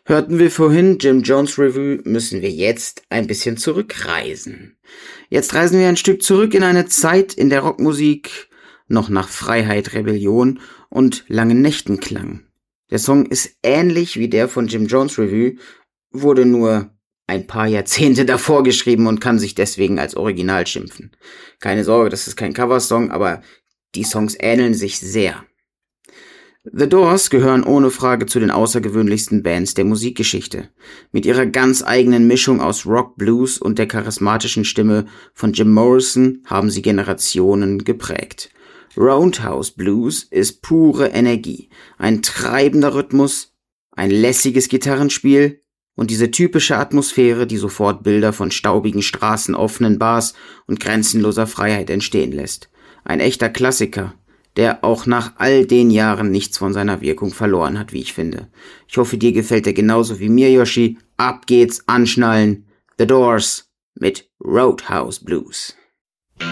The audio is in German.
Hörten wir vorhin Jim Jones Revue, müssen wir jetzt ein bisschen zurückreisen. Jetzt reisen wir ein Stück zurück in eine Zeit, in der Rockmusik noch nach Freiheit, Rebellion und langen Nächten klang. Der Song ist ähnlich wie der von Jim Jones Revue, wurde nur ein paar Jahrzehnte davor geschrieben und kann sich deswegen als Original schimpfen. Keine Sorge, das ist kein Coversong, aber die Songs ähneln sich sehr. The Doors gehören ohne Frage zu den außergewöhnlichsten Bands der Musikgeschichte. Mit ihrer ganz eigenen Mischung aus Rock, Blues und der charismatischen Stimme von Jim Morrison haben sie Generationen geprägt. Roundhouse Blues ist pure Energie, ein treibender Rhythmus, ein lässiges Gitarrenspiel und diese typische Atmosphäre, die sofort Bilder von staubigen Straßen, offenen Bars und grenzenloser Freiheit entstehen lässt. Ein echter Klassiker, der auch nach all den Jahren nichts von seiner Wirkung verloren hat, wie ich finde. Ich hoffe, dir gefällt er genauso wie mir, Yoshi. Ab geht's, anschnallen. The Doors mit Roadhouse Blues.